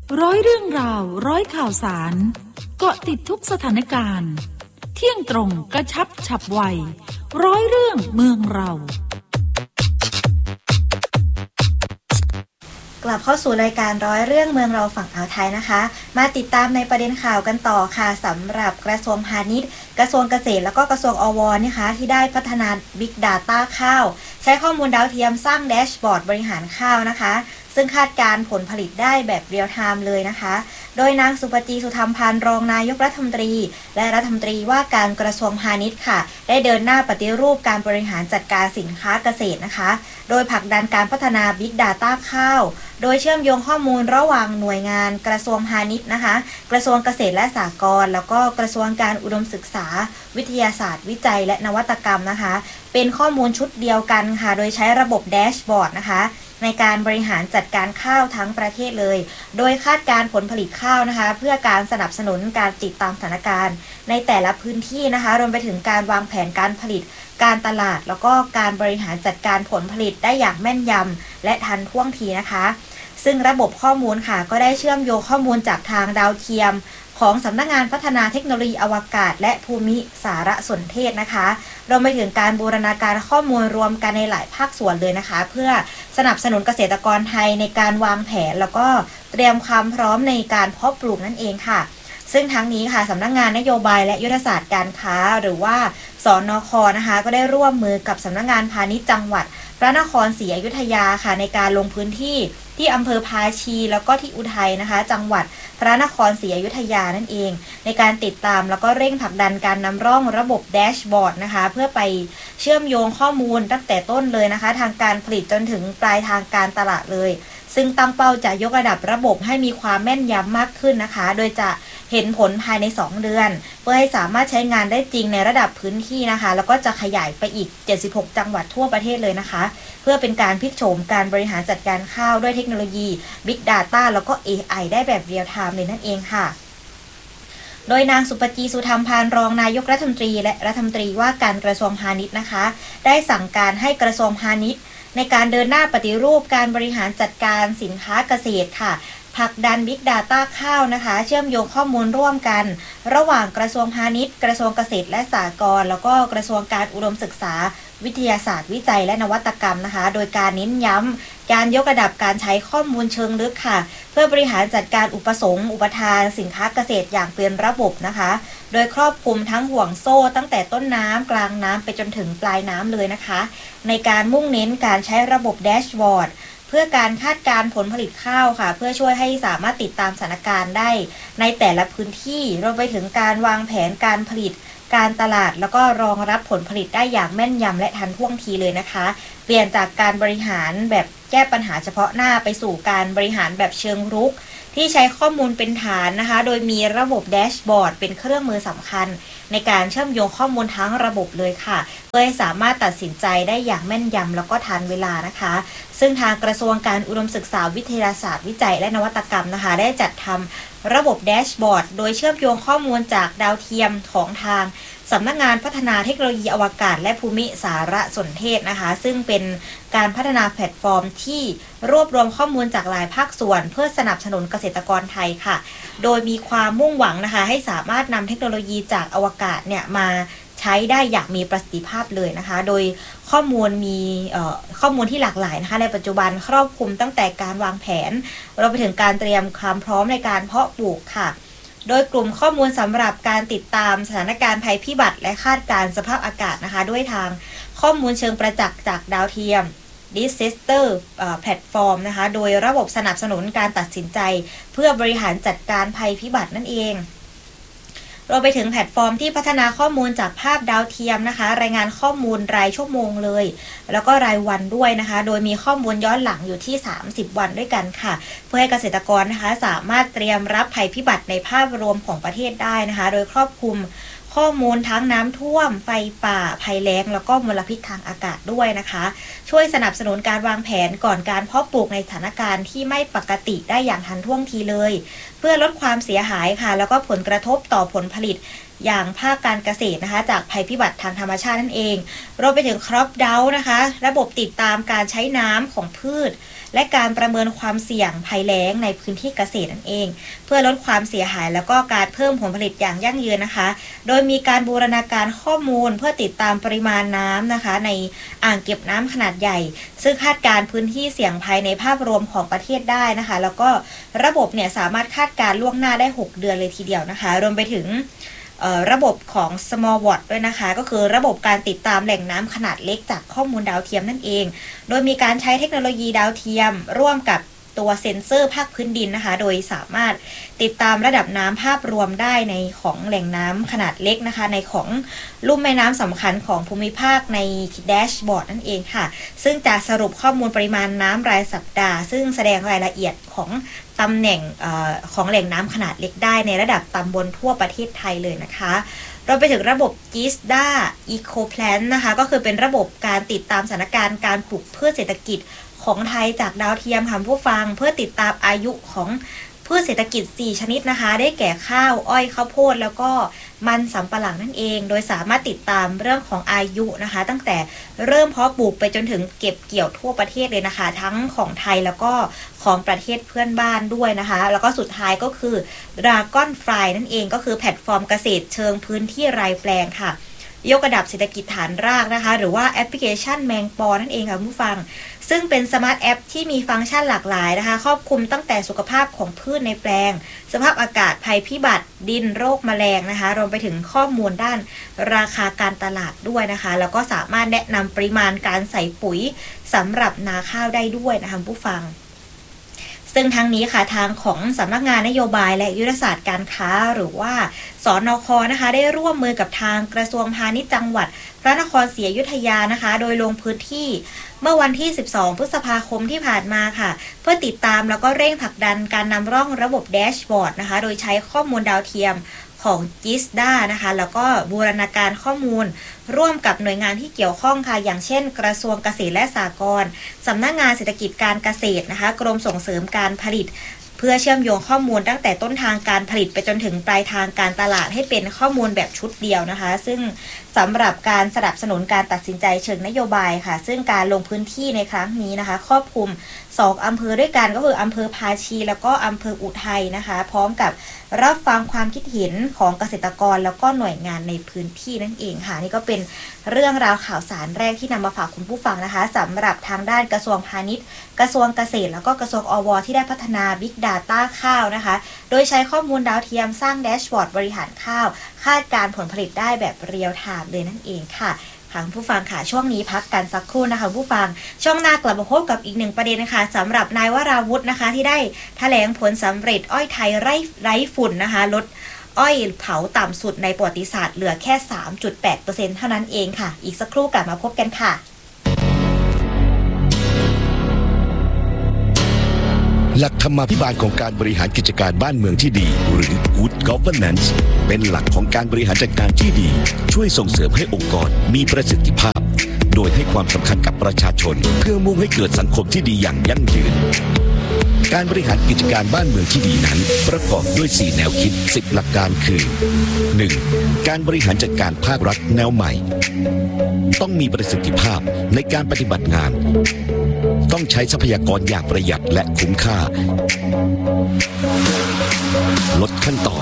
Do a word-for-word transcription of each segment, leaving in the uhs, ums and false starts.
ร้อยเรื่องราวร้อยข่าวสารเกาะติดทุกสถานการณ์เที่ยงตรงกระชับฉับไวร้อยเรื่องเมืองเรากลับเข้าสู่รายการร้อยเรื่องเมืองเราฝั่งอ่าวไทยนะคะมาติดตามในประเด็นข่าวกันต่อค่ะสำหรับกระทรวงพาณิชย์กระทรวงเกษตรแล้วก็กระทรวงอวนะคะที่ได้พัฒนา Big Data ข้าวใช้ข้อมูลดาวเทียมสร้างแดชบอร์ดบริหารข้าวนะคะซึ่งคาดการผลผลิตได้แบบเรียลไทม์เลยนะคะโดยนางสุปจีสุธรรมพันธ์รองนายกรัฐมนตรีและรัฐมนตรีว่าการกระทรวงพาณิชย์ค่ะได้เดินหน้าปฏิรูปการบริหารจัดการสินค้าเกษตรนะคะโดยผลักดันการพัฒนา Big Data ข้าวโดยเชื่อมโยงข้อมูลระหว่างหน่วยงานกระทรวงพาณิชย์นะคะกระทรวงเกษตรและสหกรณ์แล้วก็กระทรวงการอุดมศึกษาวิทยาศาสตร์วิจัยและนวัตกรรมนะคะเป็นข้อมูลชุดเดียวกันค่ะโดยใช้ระบบแดชบอร์ดนะคะในการบริหารจัดการข้าวทั้งประเทศเลยโดยคาดการผลผลิตข้าวนะคะเพื่อการสนับสนุนการติดตามสถานการณ์ในแต่ละพื้นที่นะคะรวมไปถึงการวางแผนการผลิตการตลาดแล้วก็การบริหารจัดการผลผลิตได้อย่างแม่นยำและทันท่วงทีนะคะซึ่งระบบข้อมูลค่ะก็ได้เชื่อมโยงข้อมูลจากทางดาวเทียมของสำนักงานพัฒนาเทคโนโลยีอวกาศและภูมิสารสนเทศนะคะรวมไปถึงการบูรณาการข้อมูลรวมกันในหลายภาคส่วนเลยนะคะเพื่อสนับสนุนเกษตรกรไทยในการวางแผนแล้วก็เตรียมความพร้อมในการเพาะปลูกนั่นเองค่ะซึ่งทั้งนี้ค่ะสำนักงานนโยบายและยุทธศาสตร์การค้าหรือว่าสนค.นะคะก็ได้ร่วมมือกับสำนักงานพาณิชย์จังหวัดพระนครศรีอยุธยาค่ะในการลงพื้นที่ที่อำเภอภาชีแล้วก็ที่อุทัยนะคะจังหวัดพระนครศรีอยุธยานั่นเองในการติดตามแล้วก็เร่งผลักดันการนำร่องระบบแดชบอร์ดนะคะเพื่อไปเชื่อมโยงข้อมูลตั้งแต่ต้นเลยนะคะทางการผลิตจนถึงปลายทางการตลาดเลยซึ่งตั้งเป้าจะยกระดับระบบให้มีความแม่นยำมากขึ้นนะคะโดยจะเห็นผลภายในสองเดือนเพื่อให้สามารถใช้งานได้จริงในระดับพื้นที่นะคะแล้วก็จะขยายไปอีกเจ็ดสิบหกจังหวัดทั่วประเทศเลยนะคะเพื่อเป็นการพลิกโฉมการบริหารจัดการข้าวด้วยเทคโนโลยี Big Data แล้วก็ เอ ไอ ได้แบบเรียลไทม์เลยนั่นเองค่ะโดยนางสุปจีสุธรรมพันธ์รองนายกรัฐมนตรีและรัฐมนตรีว่าการกระทรวงพาณิชย์นะคะได้สั่งการให้กระทรวงพาณิชย์ในการเดินหน้าปฏิรูปการบริหารจัดการสินค้าเกษตรค่ะผลักดัน Big Data ข้าวนะคะเชื่อมโยงข้อมูลร่วมกันระหว่างกระทรวงพาณิชย์กระทรวงเกษตรและสหกรณ์แล้วก็กระทรวงการอุดมศึกษาวิทยาศาสตร์วิจัยและนวัตกรรมนะคะโดยการเน้นย้ำการยกระดับการใช้ข้อมูลเชิงลึกค่ะเพื่อบริหารจัดการอุปสงค์อุปทานสินค้าเกษตรอย่างเป็นระบบนะคะโดยครอบคลุมทั้งห่วงโซ่ตั้งแต่ต้นน้ำกลางน้ำไปจนถึงปลายน้ำเลยนะคะในการมุ่งเน้นการใช้ระบบแดชบอร์ดเพื่อการคาดการผลผลิตข้าวค่ะเพื่อช่วยให้สามารถติดตามสถานการณ์ได้ในแต่ละพื้นที่รวมไปถึงการวางแผนการผลิตการตลาดแล้วก็รองรับผลผลิตได้อย่างแม่นยำและทันท่วงทีเลยนะคะเปลี่ยนจากการบริหารแบบแก้ปัญหาเฉพาะหน้าไปสู่การบริหารแบบเชิงรุกที่ใช้ข้อมูลเป็นฐานนะคะโดยมีระบบแดชบอร์ดเป็นเครื่องมือสำคัญในการเชื่อมโยงข้อมูลทั้งระบบเลยค่ะเพื่อให้สามารถตัดสินใจได้อย่างแม่นยำแล้วก็ทันเวลานะคะซึ่งทางกระทรวงการอุดมศึกษาวิทยาศาสตร์วิจัยและนวัตกรรมนะคะได้จัดทำระบบแดชบอร์ดโดยเชื่อมโยงข้อมูลจากดาวเทียมของทางสำนักงานพัฒนาเทคโนโลยีอวกาศและภูมิสารสนเทศนะคะซึ่งเป็นการพัฒนาแพลตฟอร์มที่รวบรวมข้อมูลจากหลายภาคส่วนเพื่อสนับสนุนเกษตรกรไทยค่ะโดยมีความมุ่งหวังนะคะให้สามารถนำเทคโนโลยีจากอวกาศเนี่ยมาใช้ได้อย่างมีประสิทธิภาพเลยนะคะโดยข้อมูลมีข้อมูลที่หลากหลายนะคะในปัจจุบันครอบคลุมตั้งแต่การวางแผนเราไปถึงการเตรียมความพร้อมในการเพาะปลูกค่ะโดยกลุ่มข้อมูลสำหรับการติดตามสถานการณ์ภัยพิบัติและคาดการณ์สภาพอากาศนะคะด้วยทางข้อมูลเชิงประจักษ์จากดาวเทียม Disaster Platform นะคะโดยระบบสนับสนุนการตัดสินใจเพื่อบริหารจัดการภัยพิบัตินั่นเองรวมไปถึงแพลตฟอร์มที่พัฒนาข้อมูลจากภาพดาวเทียมนะคะรายงานข้อมูลรายชั่วโมงเลยแล้วก็รายวันด้วยนะคะโดยมีข้อมูลย้อนหลังอยู่ที่สามสิบวันด้วยกันค่ะเพื่อให้เกษตรกรนะคะสามารถเตรียมรับภัยพิบัติในภาพรวมของประเทศได้นะคะโดยครอบคลุมข้อมูลทั้งน้ำท่วมไฟป่าภัยแล้งแล้วก็มลพิษทางอากาศด้วยนะคะช่วยสนับสนุนการวางแผนก่อนการเพาะปลูกในสถานการณ์ที่ไม่ปกติได้อย่างทันท่วงทีเลยเพื่อลดความเสียหายค่ะแล้วก็ผลกระทบต่อผลผลิตอย่างภาคการเกษตรนะคะจากภัยพิบัติทางธรรมชาตินั่นเองรวมไปถึงครอปเดานะคะระบบติดตามการใช้น้ำของพืชและการประเมินความเสี่ยงภัยแล้งในพื้นที่เกษตรนั่นเองเพื่อลดความเสียหายแล้วก็การเพิ่มผลผลิตอย่างยั่งยืนนะคะโดยมีการบูรณาการข้อมูลเพื่อติดตามปริมาณน้ำนะคะในอ่างเก็บน้ำขนาดใหญ่ซึ่งคาดการพื้นที่เสี่ยงภัยในภาพรวมของประเทศได้นะคะแล้วก็ระบบเนี่ยสามารถคาดการล่วงหน้าได้หกเดือนเลยทีเดียวนะคะรวมไปถึงระบบของ Small Watt ด้วยนะคะก็คือระบบการติดตามแหล่งน้ำขนาดเล็กจากข้อมูลดาวเทียมนั่นเองโดยมีการใช้เทคโนโลยีดาวเทียมร่วมกับตัวเซ็นเซอร์ภาคพื้นดินนะคะโดยสามารถติดตามระดับน้ำภาพรวมได้ในของแหล่งน้ำขนาดเล็กนะคะในของลุ่มแม่น้ำสำคัญของภูมิภาคในแดชบอร์ดนั่นเองค่ะซึ่งจะสรุปข้อมูลปริมาณน้ำรายสัปดาห์ซึ่งแสดงรายละเอียดของตำแหน่งเอ่อของแหล่งน้ำขนาดเล็กได้ในระดับตำบลทั่วประเทศไทยเลยนะคะเราไปถึงระบบ จี ไอ เอส ดี เอ Eco Plan นะคะก็คือเป็นระบบการติดตามสถานการณ์การปลูกพืชเศรษฐกิจของไทยจากดาวเทียมค่ะผู้ฟังเพื่อติดตามอายุของพืชเศรษฐกิจสี่ชนิดนะคะได้แก่ข้าวอ้อยข้าวโพดแล้วก็มันสำปะหลังนั่นเองโดยสามารถติดตามเรื่องของอายุนะคะตั้งแต่เริ่มเพาะปลูกไปจนถึงเก็บเกี่ยวทั่วประเทศเลยนะคะทั้งของไทยแล้วก็ของประเทศเพื่อนบ้านด้วยนะคะแล้วก็สุดท้ายก็คือ Dragon Fly นั่นเองก็คือแพลตฟอร์มเกษตรเชิงพื้นที่รายแปลงค่ะยกระดับเศรษฐกิจฐานรากนะคะหรือว่าแอปพลิเคชันแมงปอนั่นเองค่ะผู้ฟังซึ่งเป็นสมาร์ทแอปที่มีฟังก์ชันหลากหลายนะคะครอบคลุมตั้งแต่สุขภาพของพืชในแปลงสภาพอากาศภัยพิบัติดินโรคแมลงนะคะรวมไปถึงข้อมูลด้านราคาการตลาดด้วยนะคะแล้วก็สามารถแนะนำปริมาณการใส่ปุ๋ยสำหรับนาข้าวได้ด้วยนะคะผู้ฟังซึ่งทั้งนี้ค่ะทางของสำนักงานนโยบายและยุทธศาสตร์การค้าหรือว่าสนค.นะคะได้ร่วมมือกับทางกระทรวงพาณิชย์จังหวัดพระนครศรีอยุธยานะคะโดยลงพื้นที่เมื่อวันที่สิบสองพฤษภาคมที่ผ่านมาค่ะเพื่อติดตามแล้วก็เร่งผลักดันการนำร่องระบบแดชบอร์ดนะคะโดยใช้ข้อมูลดาวเทียมของ จี ไอ เอส ดี เอ นะคะแล้วก็บูรณาการข้อมูลร่วมกับหน่วยงานที่เกี่ยวข้องค่ะอย่างเช่นกระทรวงเกษตรและสหกรณ์สำนักงานเศรษฐกิจการเกษตรนะคะกรมส่งเสริมการผลิตเพื่อเชื่อมโยงข้อมูลตั้งแต่ต้นทางการผลิตไปจนถึงปลายทางการตลาดให้เป็นข้อมูลแบบชุดเดียวนะคะซึ่งสำหรับการสนับสนุนการตัดสินใจเชิงนโยบายค่ะซึ่งการลงพื้นที่ในครั้งนี้นะคะครอบคลุมสองอำเภอด้วยกันก็คืออำเภอภาชีแล้วก็อำเภออุทัยนะคะพร้อมกับรับฟังความคิดเห็นของเกษตรกรแล้วก็หน่วยงานในพื้นที่นั่นเองค่ะนี่ก็เป็นเรื่องราวข่าวสารแรกที่นำมาฝากคุณผู้ฟังนะคะสำหรับทางด้านกระทรวงพาณิชย์กระทรวงเกษตรแล้วก็กระทรวงอวที่ได้พัฒนา Big Data ข้าวนะคะโดยใช้ข้อมูลดาวเทียมสร้างแดชบอร์ดบริหารข้าวคาดการผลผลิตได้แบบเรียลไทม์เลยนั่นเองค่ะค่ะผู้ฟังค่ะช่วงนี้พักกันสักครู่นะคะผู้ฟังช่วงหน้ากลับมาพบกับอีกหนึ่งประเด็นนะคะสำหรับนายวราวุธนะคะที่ได้แถลงผลสำเร็จอ้อยไทยไร้ไร้ฝุ่นนะคะลดอ้อยเผาต่ำสุดในประวัติศาสตร์เหลือแค่ สามจุดแปดเปอร์เซ็นต์ เท่านั้นเองค่ะอีกสักครู่กลับมาพบกันค่ะหลักธรรมาภิบาลของการบริหารกิจการบ้านเมืองที่ดีหรือ Good Governance เป็นหลักของการบริหารจัดการที่ดีช่วยส่งเสริมให้องค์กรมีประสิทธิภาพโดยให้ความสำคัญกับประชาชนเพื่อมุ่งให้เกิดสังคมที่ดีอย่างยั่งยืนการบริหารกิจการบ้านเมืองที่ดีนั้นประกอบด้วยสี่แนวคิดสิบหลักการคือ หนึ่ง. การบริหารจัดการภาครัฐแนวใหม่ต้องมีประสิทธิภาพในการปฏิบัติงานต้องใช้ทรัพยากรอย่างประหยัดและคุ้มค่าลดขั้นตอน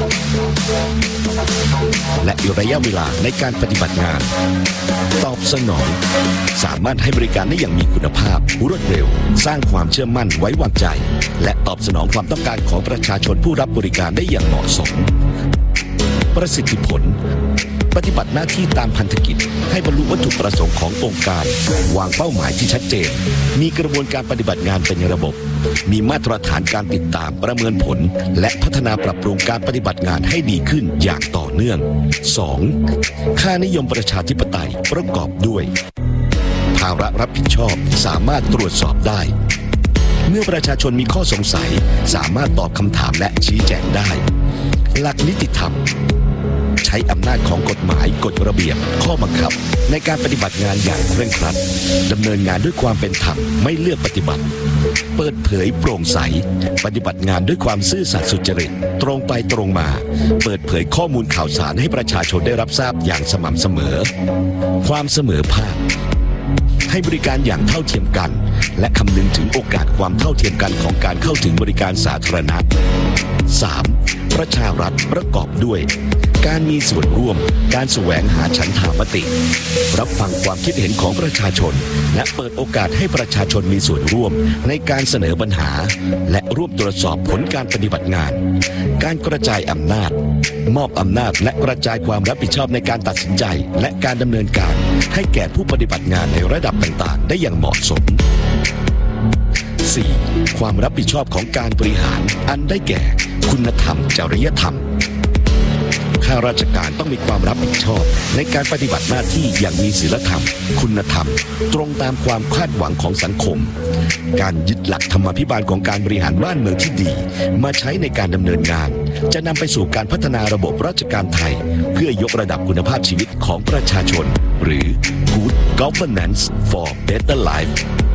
และระยะเวลาในการปฏิบัติงานตอบสนองสามารถให้บริการได้อย่างมีคุณภาพรวดเร็วสร้างความเชื่อมั่นไว้วางใจและตอบสนองความต้องการของประชาชนผู้รับบริการได้อย่างเหมาะสมประสิทธิผลปฏิบัติหน้าที่ตามพันธกิจให้บรรลุวัตถุประสงค์ขององค์การวางเป้าหมายที่ชัดเจนมีกระบวนการปฏิบัติงานเป็นระบบมีมาตรฐานการติดตามประเมินผลและพัฒนาปรับปรุงการปฏิบัติงานให้ดีขึ้นอย่างต่อเนื่อง สอง. ค่านิยมประชาธิปไตยประกอบด้วยภาระรับผิดชอบสามารถตรวจสอบได้เมื่อประชาชนมีข้อสงสัยสามารถตอบคำถามและชี้แจงได้หลักนิติธรรมใช้อำนาจของกฎหมายกฎระเบียบข้อบังคับในการปฏิบัติงานอย่างเคร่งครัดดำเนินงานด้วยความเป็นธรรมไม่เลือกปฏิบัติเปิดเผยโปร่งใสปฏิบัติงานด้วยความซื่อสัตย์สุจริตตรงไปตรงมาเปิดเผยข้อมูลข่าวสารให้ประชาชนได้รับทราบอย่างสม่ำเสมอความเสมอภาคให้บริการอย่างเท่าเทียมกันและคำนึงถึงโอกาสความเท่าเทียมกันของการเข้าถึงบริการสาธารณะ สาม. ประชารัฐประกอบด้วยการมีส่วนร่วมการแสวงหาฉันทามติรับฟังความคิดเห็นของประชาชนและเปิดโอกาสให้ประชาชนมีส่วนร่วมในการเสนอปัญหาและร่วมตรวจสอบผลการปฏิบัติงานการกระจายอำนาจมอบอำนาจและกระจายความรับผิดชอบในการตัดสินใจและการดำเนินการให้แก่ผู้ปฏิบัติงานในระดับต่างๆได้อย่างเหมาะสม สี่. ความรับผิดชอบของการบริหารอันได้แก่คุณธรรมจริยธรรมข้าราชการต้องมีความรับผิดชอบในการปฏิบัติหน้าที่อย่างมีศีลธรรมคุณธรรมตรงตามความคาดหวังของสังคมการยึดหลักธรรมาภิบาลของการบริหารบ้านเมืองที่ดีมาใช้ในการดำเนินงานจะนำไปสู่การพัฒนาระบบราชการไทยเพื่อยกระดับคุณภาพชีวิตของประชาชนหรือ Good Governance for Better Life